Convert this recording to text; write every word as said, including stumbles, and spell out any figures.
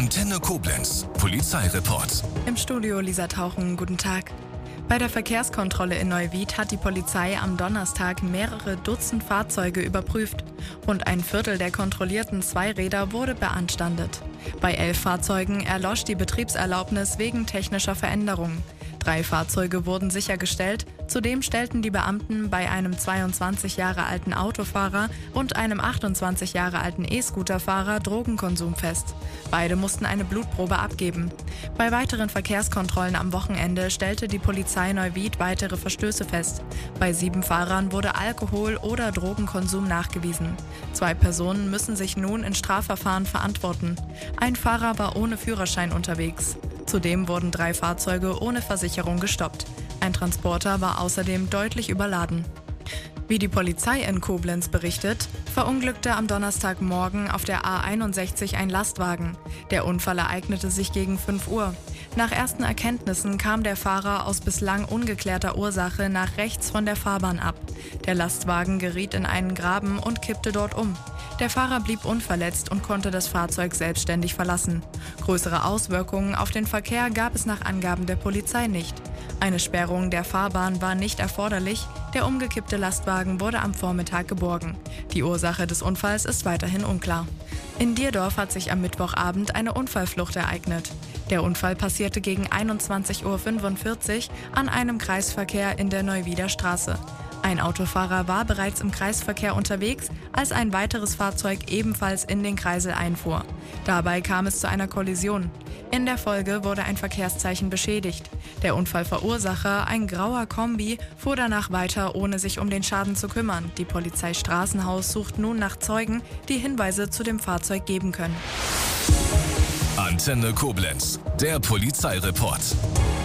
Antenne Koblenz, Polizeireport. Im Studio Lisa Tauchen, guten Tag. Bei der Verkehrskontrolle in Neuwied hat die Polizei am Donnerstag mehrere Dutzend Fahrzeuge überprüft. Rund ein Viertel der kontrollierten Zweiräder wurde beanstandet. Bei elf Fahrzeugen erlosch die Betriebserlaubnis wegen technischer Veränderungen. Drei Fahrzeuge wurden sichergestellt. Zudem stellten die Beamten bei einem zweiundzwanzig Jahre alten Autofahrer und einem achtundzwanzig Jahre alten E-Scooter-Fahrer Drogenkonsum fest. Beide mussten eine Blutprobe abgeben. Bei weiteren Verkehrskontrollen am Wochenende stellte die Polizei Neuwied weitere Verstöße fest. Bei sieben Fahrern wurde Alkohol- oder Drogenkonsum nachgewiesen. Zwei Personen müssen sich nun in Strafverfahren verantworten. Ein Fahrer war ohne Führerschein unterwegs. Zudem wurden drei Fahrzeuge ohne Versicherung gestoppt. Ein Transporter war außerdem deutlich überladen. Wie die Polizei in Koblenz berichtet, verunglückte am Donnerstagmorgen auf der A einundsechzig ein Lastwagen. Der Unfall ereignete sich gegen fünf Uhr. Nach ersten Erkenntnissen kam der Fahrer aus bislang ungeklärter Ursache nach rechts von der Fahrbahn ab. Der Lastwagen geriet in einen Graben und kippte dort um. Der Fahrer blieb unverletzt und konnte das Fahrzeug selbstständig verlassen. Größere Auswirkungen auf den Verkehr gab es nach Angaben der Polizei nicht. Eine Sperrung der Fahrbahn war nicht erforderlich. Der umgekippte Lastwagen wurde am Vormittag geborgen. Die Ursache des Unfalls ist weiterhin unklar. In Dierdorf hat sich am Mittwochabend eine Unfallflucht ereignet. Der Unfall passierte gegen einundzwanzig Uhr fünfundvierzig an einem Kreisverkehr in der Neuwieder Straße. Ein Autofahrer war bereits im Kreisverkehr unterwegs, als ein weiteres Fahrzeug ebenfalls in den Kreisel einfuhr. Dabei kam es zu einer Kollision. In der Folge wurde ein Verkehrszeichen beschädigt. Der Unfallverursacher, ein grauer Kombi, fuhr danach weiter, ohne sich um den Schaden zu kümmern. Die Polizei Straßenhaus sucht nun nach Zeugen, die Hinweise zu dem Fahrzeug geben können. Antenne Koblenz, der Polizeireport.